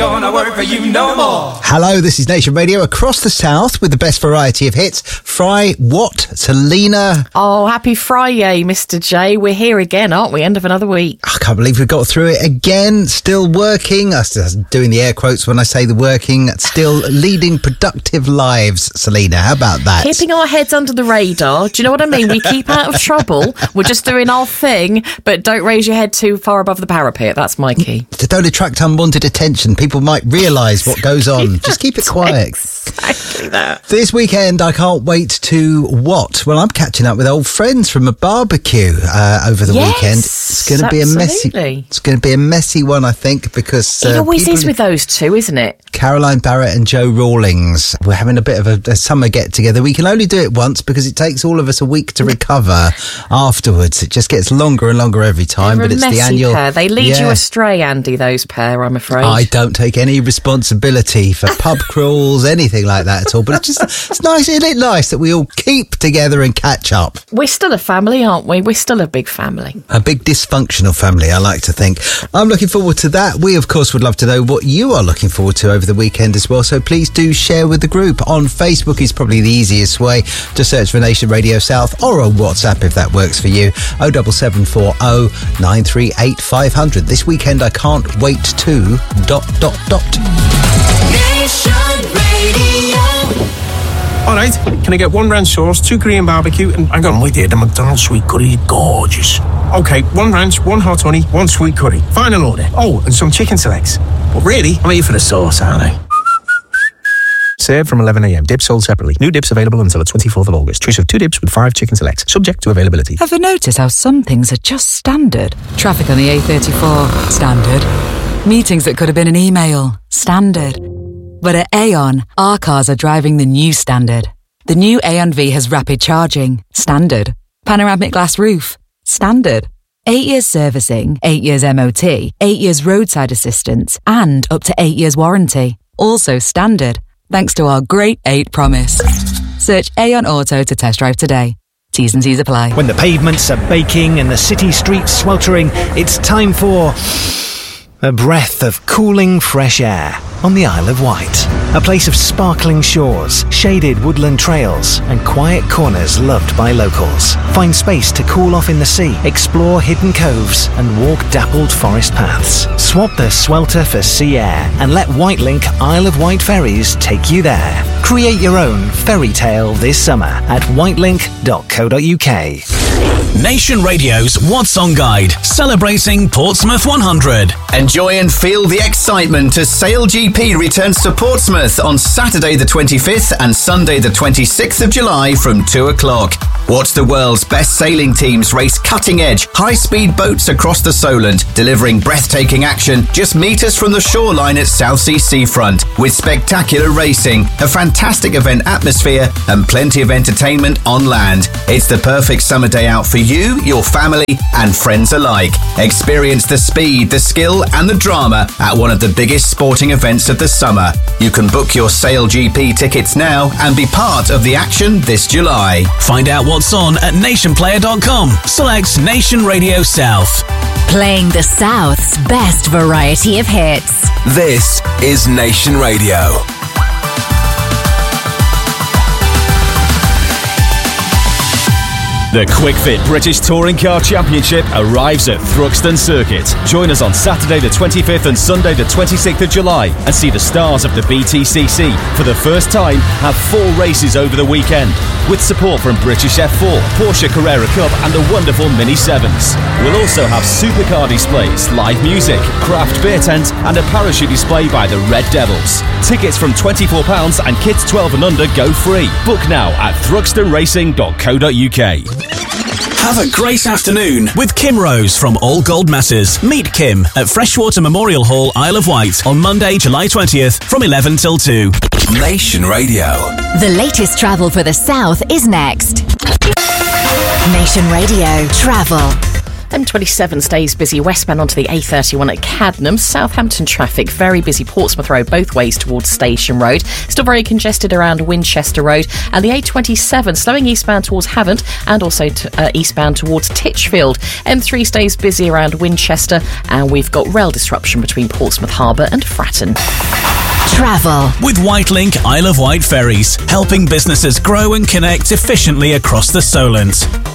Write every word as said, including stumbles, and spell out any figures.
gonna work for you no more. Hello, this is Nation Radio across the south with the best variety of hits. Fry what? Selena? Oh, happy Friday, Mister J. We're here again, aren't we? End of another week. I can't believe we got through it again. Still working. I'm doing the air quotes when I say the working. Still leading productive lives, Selena. How about that? Keeping our heads under the radar. Do you know what I mean? We keep out of trouble. We're just doing our thing, but don't raise your head too far above the parapet. That's my key. To don't attract unwanted attention. People might realise what goes on. Just keep it quiet. Exactly that. This weekend, I can't wait to what? Well, I'm catching up with old friends from a barbecue uh, over the yes, weekend. It's going to be a messy. It's going to be a messy one, I think, because uh, it always is with those two, isn't it? Caroline Barrett and Joe Rawlings. We're having a bit of a, a summer get together. We can only do it once because it takes all of us a week to recover afterwards. It just gets longer and longer every time. They're but a it's messy the annual. Pair. They lead yeah. you astray, Andy. Those pair, I'm afraid. I don't take any responsibility for pub crawls, anything like that at all. But it's just it's nice, isn't it? Nice that we all keep together and catch up. We're still a family, aren't we? We're still a big family. A big dysfunctional family, I like to think. I'm looking forward to that. We, of course, would love to know what you are looking forward to over the weekend as well. So please do share with the group. On Facebook is probably the easiest way to search for Nation Radio South, or on WhatsApp if that works for you. oh seven seven four oh nine three eight five hundred. This weekend I can't wait to dot dot dot. Nation Radio. All right, can I get one ranch sauce, two Korean barbecue, and hang on, wait there, the McDonald's sweet curry, gorgeous. Okay, one ranch, one hot honey, one sweet curry. Final order. Oh, and some chicken selects. But really, I'm here for the sauce, aren't I? Served from eleven a.m. Dips sold separately. New dips available until the twenty-fourth of August. Choice of two dips with five chicken selects. Subject to availability. Ever notice how some things are just standard? Traffic on the A thirty-four, standard. Meetings that could have been an email, standard. But at Aon, our cars are driving the new standard. The new Aon V has rapid charging, standard. Panoramic glass roof, standard. Eight years servicing, eight years M O T, eight years roadside assistance, and up to eight years warranty. Also standard, thanks to our great eight promise. Search Aon Auto to test drive today. T's and C's apply. When the pavements are baking and the city streets sweltering, it's time for a breath of cooling fresh air on the Isle of Wight. A place of sparkling shores, shaded woodland trails, and quiet corners loved by locals. Find space to cool off in the sea, explore hidden coves, and walk dappled forest paths. Swap the swelter for sea air, and let Whitelink Isle of Wight ferries take you there. Create your own fairy tale this summer at whitelink dot co dot uk. Nation Radio's What's On Guide, celebrating Portsmouth one hundred. Enjoy and feel the excitement as Sail G P returns to Portsmouth on Saturday the twenty-fifth and Sunday the twenty-sixth of July from two o'clock. Watch the world's best sailing teams race cutting-edge, high-speed boats across the Solent, delivering breathtaking action just metres from the shoreline at Southsea Seafront, with spectacular racing, a fantastic event atmosphere, and plenty of entertainment on land. It's the perfect summer day out for you, your family, and friends alike. Experience the speed, the skill, and the drama at one of the biggest sporting events of the summer. You can book your Sail G P tickets now and be part of the action this July. Find out what's on at nation player dot com. Select Nation Radio South. Playing the South's best variety of hits. This is Nation Radio. The Quick Fit British Touring Car Championship arrives at Thruxton Circuit. Join us on Saturday the twenty-fifth and Sunday the twenty-sixth of July and see the stars of the B T C C. For the first time, have four races over the weekend, with support from British F four, Porsche Carrera Cup and the wonderful Mini sevens. We'll also have supercar displays, live music, craft beer tent and a parachute display by the Red Devils. Tickets from twenty-four pounds and kids twelve and under go free. Book now at thruxton racing dot co dot uk. Have a great afternoon with Kim Rose from All Gold Messes. Meet Kim at Freshwater Memorial Hall, Isle of Wight on Monday, July twentieth from eleven till two. Nation Radio. The latest travel for the South is next. Nation Radio Travel. M twenty-seven stays busy westbound onto the A thirty-one at Cadnam. Southampton traffic very busy Portsmouth Road both ways towards Station Road. Still very congested around Winchester Road. And the A twenty-seven slowing eastbound towards Havant and also to, uh, eastbound towards Titchfield. M three stays busy around Winchester, and we've got rail disruption between Portsmouth Harbour and Fratton. Travel. With Whitelink Isle of Wight ferries, helping businesses grow and connect efficiently across the Solent.